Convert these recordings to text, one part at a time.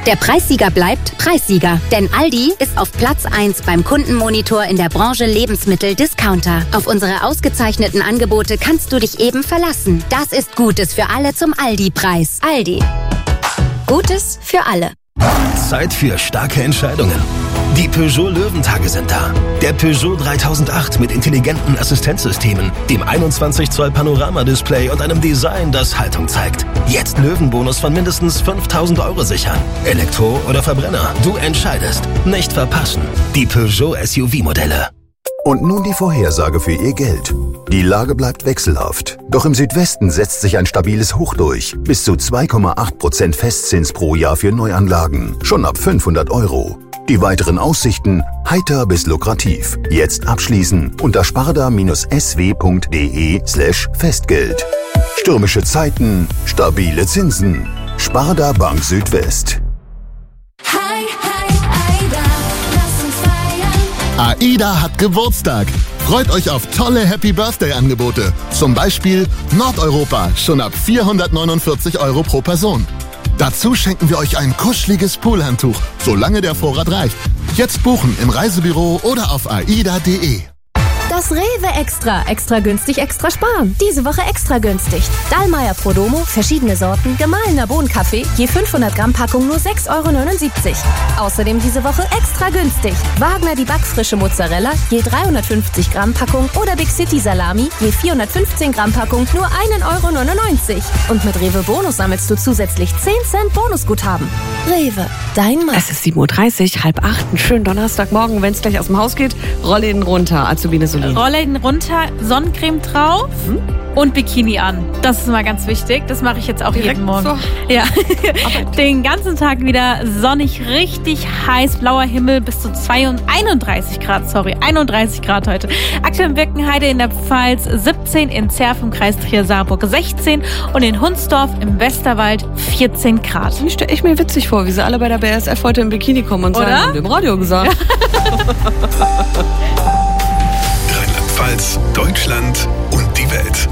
Der Preissieger bleibt Preissieger. Denn Aldi ist auf Platz 1 beim Kundenmonitor in der Branche Lebensmittel-Discounter. Auf unsere ausgezeichneten Angebote kannst du dich eben verlassen. Das ist Gutes für alle zum Aldi-Preis. Aldi. Gutes für alle. Zeit für starke Entscheidungen. Die Peugeot Löwentage sind da. Der Peugeot 3008 mit intelligenten Assistenzsystemen, dem 21 Zoll Panoramadisplay und einem Design, das Haltung zeigt. Jetzt Löwenbonus von mindestens 5.000 € sichern. Elektro oder Verbrenner, du entscheidest. Nicht verpassen. Die Peugeot SUV-Modelle. Und nun die Vorhersage für Ihr Geld. Die Lage bleibt wechselhaft. Doch im Südwesten setzt sich ein stabiles Hoch durch. Bis zu 2,8% Festzins pro Jahr für Neuanlagen. Schon ab 500 €. Die weiteren Aussichten heiter bis lukrativ. Jetzt abschließen unter sparda-sw.de/Festgeld. Stürmische Zeiten, stabile Zinsen. Sparda Bank Südwest. AIDA hat Geburtstag. Freut euch auf tolle Happy-Birthday-Angebote. Zum Beispiel Nordeuropa, schon ab 449 € pro Person. Dazu schenken wir euch ein kuscheliges Poolhandtuch, solange der Vorrat reicht. Jetzt buchen im Reisebüro oder auf aida.de. Das Rewe Extra. Extra günstig, extra sparen. Diese Woche extra günstig. Dallmayr Prodomo, verschiedene Sorten, gemahlener Bohnenkaffee, je 500 Gramm Packung nur 6,79 €. Außerdem diese Woche extra günstig. Wagner die backfrische Mozzarella, je 350 Gramm Packung oder Big City Salami, je 415 Gramm Packung nur 1,99 €. Und mit Rewe Bonus sammelst du zusätzlich 10 Cent Bonusguthaben. Rewe, dein Mann. Es ist 7:30 Uhr, 7:30, einen schönen Donnerstagmorgen. Wenn es gleich aus dem Haus geht, Rollläden runter, Azubine Solin. Rollläden runter, Sonnencreme drauf und Bikini an. Das ist mal ganz wichtig. Das mache ich jetzt auch jeden Morgen. So. Ja. Den ganzen Tag wieder sonnig, richtig heiß, blauer Himmel bis zu 31 Grad heute. Aktuell in Birkenheide in der Pfalz 17, in Zerf im Kreis Trier-Saarburg 16 und in Hunsdorf im Westerwald 14 Grad. Das stelle ich mir witzig vor, wie sie alle bei der BASF heute im Bikini kommen und sagen, haben wir im Radio gesagt. Rheinland-Pfalz, Deutschland und die Welt.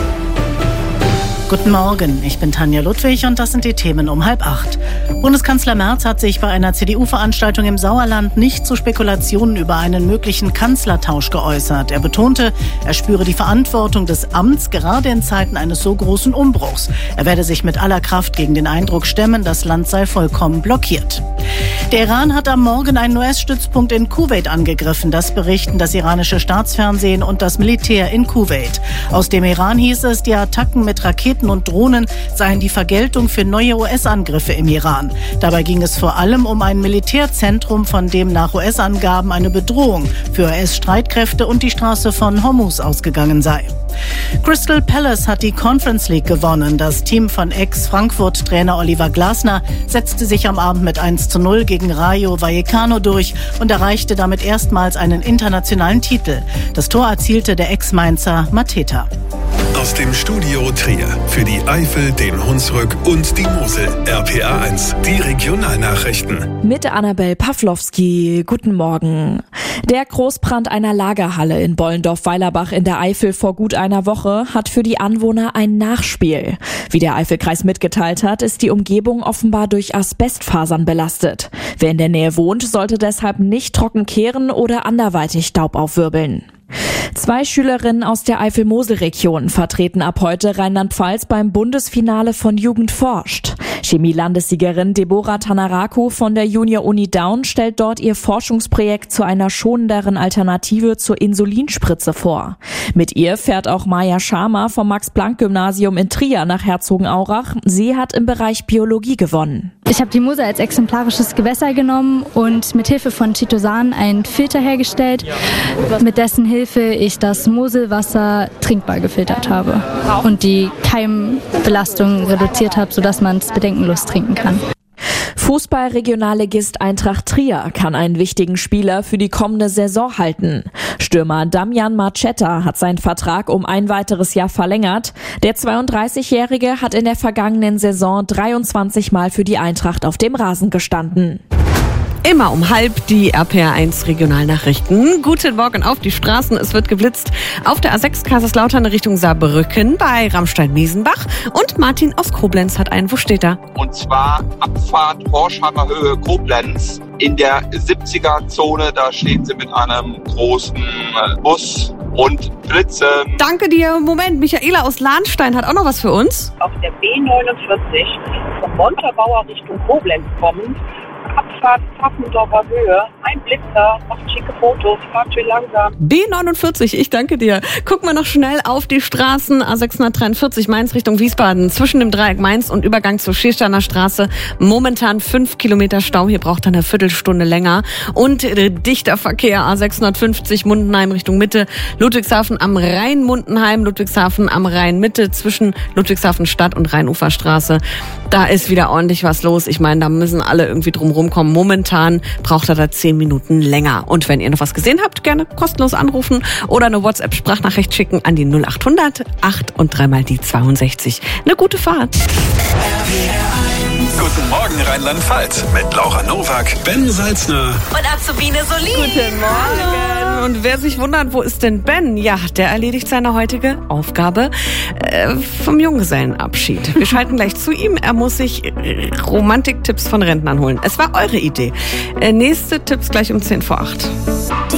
Guten Morgen, ich bin Tanja Ludwig und das sind die Themen um 7:30. Bundeskanzler Merz hat sich bei einer CDU-Veranstaltung im Sauerland nicht zu Spekulationen über einen möglichen Kanzlertausch geäußert. Er betonte, er spüre die Verantwortung des Amts gerade in Zeiten eines so großen Umbruchs. Er werde sich mit aller Kraft gegen den Eindruck stemmen, das Land sei vollkommen blockiert. Der Iran hat am Morgen einen US-Stützpunkt in Kuwait angegriffen. Das berichten das iranische Staatsfernsehen und das Militär in Kuwait. Aus dem Iran hieß es, die Attacken mit Raketen und Drohnen seien die Vergeltung für neue US-Angriffe im Iran. Dabei ging es vor allem um ein Militärzentrum, von dem nach US-Angaben eine Bedrohung für US-Streitkräfte und die Straße von Hormuz ausgegangen sei. Crystal Palace hat die Conference League gewonnen. Das Team von Ex-Frankfurt-Trainer Oliver Glasner setzte sich am Abend mit 1:0 gegen Rayo Vallecano durch und erreichte damit erstmals einen internationalen Titel. Das Tor erzielte der Ex-Mainzer Mateta. Aus dem Studio Trier für die Eifel, den Hunsrück und die Mosel. RPA 1, die Regionalnachrichten. Mit Annabel Pawlowski. Guten Morgen. Der Großbrand einer Lagerhalle in Bollendorf-Weilerbach in der Eifel vor gut einer Woche hat für die Anwohner ein Nachspiel. Wie der Eifelkreis mitgeteilt hat, ist die Umgebung offenbar durch Asbestfasern belastet. Wer in der Nähe wohnt, sollte deshalb nicht trocken kehren oder anderweitig Staub aufwirbeln. 2 Schülerinnen aus der Eifel-Mosel-Region vertreten ab heute Rheinland-Pfalz beim Bundesfinale von Jugend forscht. Chemie-Landessiegerin Deborah Tanaraku von der Junior-Uni Daun stellt dort ihr Forschungsprojekt zu einer schonenderen Alternative zur Insulinspritze vor. Mit ihr fährt auch Maja Sharma vom Max-Planck-Gymnasium in Trier nach Herzogenaurach. Sie hat im Bereich Biologie gewonnen. Ich habe die Mosel als exemplarisches Gewässer genommen und mit Hilfe von Chitosan einen Filter hergestellt, mit dessen Hilfe ich das Moselwasser trinkbar gefiltert habe und die Keimbelastung reduziert habe, sodass man es bedenkenlos trinken kann. Fußball-Regionalligist Eintracht Trier kann einen wichtigen Spieler für die kommende Saison halten. Stürmer Damian Marchetta hat seinen Vertrag um ein weiteres Jahr verlängert. Der 32-Jährige hat in der vergangenen Saison 23 Mal für die Eintracht auf dem Rasen gestanden. Immer um 12:30 die RPR1 Regionalnachrichten. Guten Morgen auf die Straßen. Es wird geblitzt auf der A6 Kaiserslautern Richtung Saarbrücken bei Ramstein-Miesenbach. Und Martin aus Koblenz hat einen. Wo steht er? Und zwar Abfahrt Horsheimer Höhe Koblenz in der 70er-Zone. Da stehen sie mit einem großen Bus und blitzen. Danke dir. Moment, Michaela aus Lahnstein hat auch noch was für uns. Auf der B49 von Montabaur Richtung Koblenz kommend. Abfahrt Pfaffendorfer Höhe, ein Blitzer, macht schicke Fotos, fahrt schön langsam. B49, ich danke dir. Guck mal noch schnell auf die Straßen A643 Mainz Richtung Wiesbaden. Zwischen dem Dreieck Mainz und Übergang zur Schiersteiner Straße. Momentan 5 Kilometer Stau, hier braucht er eine Viertelstunde länger. Und dichter Verkehr A650 Mundenheim Richtung Mitte. Ludwigshafen am Rhein, Mundenheim, Ludwigshafen am Rhein Mitte zwischen Ludwigshafen Stadt und Rheinuferstraße. Da ist wieder ordentlich was los. Ich meine, da müssen alle irgendwie drumherum kommen. Momentan braucht er da 10 Minuten länger. Und wenn ihr noch was gesehen habt, gerne kostenlos anrufen oder eine WhatsApp-Sprachnachricht schicken an die 0800 8 und 3 mal die 62. Eine gute Fahrt. Guten Morgen Rheinland-Pfalz mit Laura Nowak, Ben Salzner Und Azubine Solin. Guten Morgen. Und wer sich wundert, wo ist denn Ben? Ja, der erledigt seine heutige Aufgabe vom Junggesellenabschied. Wir schalten gleich zu ihm. Er muss sich Romantiktipps von Rentnern holen. Es war eure Idee. Nächste Tipps gleich um 7:50.